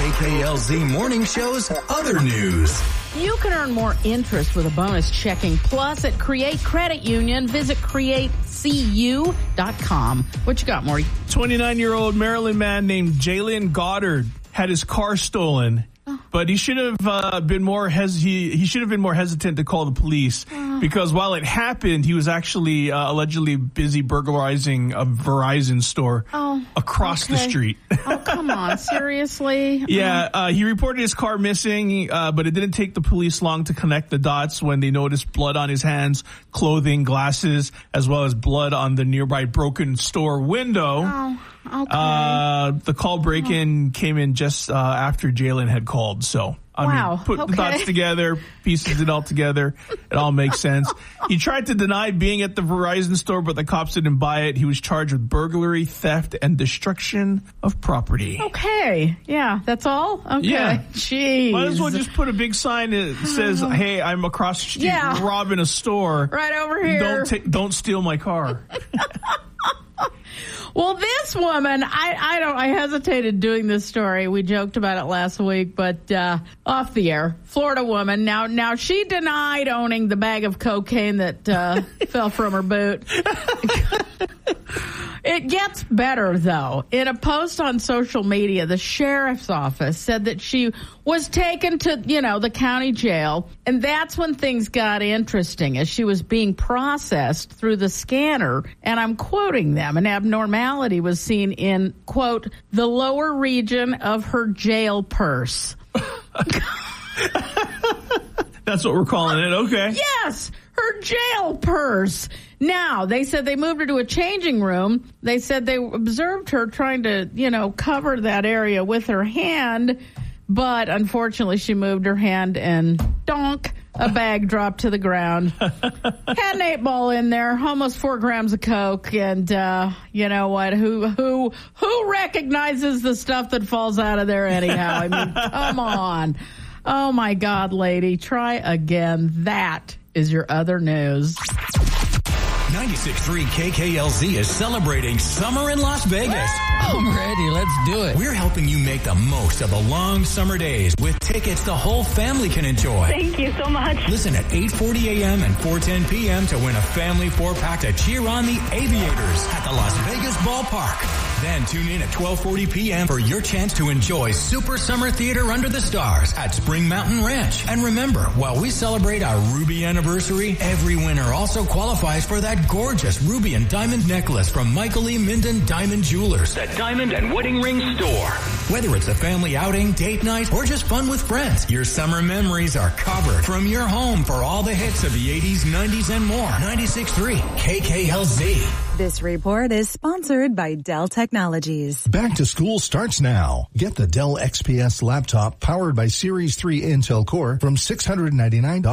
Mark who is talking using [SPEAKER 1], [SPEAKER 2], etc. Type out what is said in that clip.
[SPEAKER 1] KKLZ Morning Show's other news.
[SPEAKER 2] You can earn more interest with a bonus checking plus at Create Credit Union. Visit createcu.com. What you got, Maury?
[SPEAKER 3] 29-year-old Maryland man named Jalen Goddard had his car stolen. But he should have been more hesitant to call the police because while it happened, he was actually allegedly busy burglarizing a Verizon store across the street.
[SPEAKER 2] Oh, come on. Seriously?
[SPEAKER 3] Yeah, he reported his car missing, but it didn't take the police long to connect the dots when they noticed blood on his hands, clothing, glasses, as well as blood on the nearby broken store window.
[SPEAKER 2] Oh, okay.
[SPEAKER 3] The call break-in came in just after Jalen had called. So, put the dots together, pieces it all together. It all makes sense. He tried to deny being at the Verizon store, but the cops didn't buy it. He was charged with burglary, theft, and destruction of property.
[SPEAKER 2] Okay. Yeah, that's all? Okay.
[SPEAKER 3] Yeah.
[SPEAKER 2] Jeez.
[SPEAKER 3] Might as well just put a big sign that says, hey, I'm across the street robbing a store.
[SPEAKER 2] Right over here.
[SPEAKER 3] Don't steal my car.
[SPEAKER 2] Well, this woman, I hesitated doing this story. We joked about it last week, but off the air, Florida woman. Now she denied owning the bag of cocaine that fell from her boot. It gets better, though. In a post on social media, the sheriff's office said that she was taken to, the county jail, and that's when things got interesting as she was being processed through the scanner, and I'm quoting them, an abnormality was seen in, quote, the lower region of her jail purse.
[SPEAKER 3] That's what we're calling it, okay.
[SPEAKER 2] Yes, her jail purse. Now, they said they moved her to a changing room. They said they observed her trying to, cover that area with her hand, but unfortunately she moved her hand and donk, a bag dropped to the ground. Had an 8-ball in there, almost 4 grams of coke, and you know what? Who recognizes the stuff that falls out of there anyhow? I mean, come on. Oh my God, lady, try again. That is your other news.
[SPEAKER 1] 96.3 KKLZ is celebrating summer in Las Vegas.
[SPEAKER 4] I'm ready. Let's do it.
[SPEAKER 1] We're helping you make the most of the long summer days with tickets the whole family can enjoy.
[SPEAKER 5] Thank you so much.
[SPEAKER 1] Listen at 8:40 a.m. and 4:10 p.m. to win a family 4-pack to cheer on the Aviators at the Las Vegas Ballpark. Then tune in at 12:40 p.m. for your chance to enjoy Super Summer Theater Under the Stars at Spring Mountain Ranch. And remember, while we celebrate our Ruby anniversary, every winner also qualifies for that gorgeous ruby and diamond necklace from Michael E. Minden Diamond Jewelers, the Diamond and Wedding Ring Store. Whether it's a family outing, date night, or just fun with friends, your summer memories are covered from your home for all the hits of the 80s, 90s, and more. 96.3 KKLZ.
[SPEAKER 6] This report is sponsored by Dell Technologies.
[SPEAKER 7] Back to school starts now. Get the Dell XPS laptop powered by Series 3 Intel Core from $699.